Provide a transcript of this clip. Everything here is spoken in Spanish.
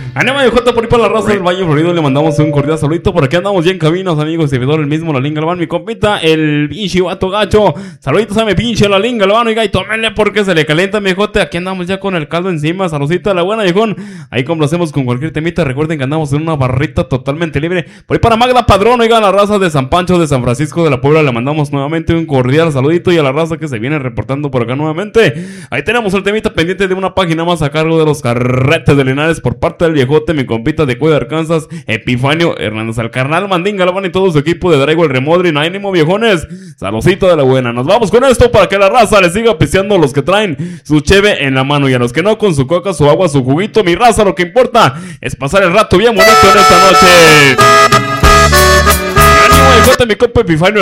Anima de J por ahí para la raza del Valle Florido. Le mandamos un cordial saludito. Por aquí andamos ya en caminos, amigos. Servidor el mismo, Lalín Galván, mi compita, el pinche vato gacho. Saluditos a mi pinche Lalín Galván. Oiga, y tómenle porque se le calienta, mi jote. Aquí andamos ya con el caldo encima. Saludito a la buena, viejón. Ahí complacemos con cualquier temita. Recuerden que andamos en una barrita totalmente libre. Por ahí para Magda Padrón. Oiga, a la raza de San Pancho, de San Francisco de la Puebla, le mandamos nuevamente un cordial saludito. Y a la raza que se viene reportando por acá nuevamente. Ahí tenemos el temita pendiente de una página más a cargo de los carretes de Linares por parte del viejote, mi compita de Cueva de Arkansas, Epifanio Hernández, al carnal Mandín Galván y todo su equipo de Draigo el Remodrin. Ánimo, viejones, saludcito de la buena. Nos vamos con esto para que la raza le siga pisteando a los que traen su cheve en la mano y a los que no, con su coca, su agua, su juguito. Mi raza, lo que importa es pasar el rato bien bonito en esta noche. Ánimo, viejote, mi compa Epifanio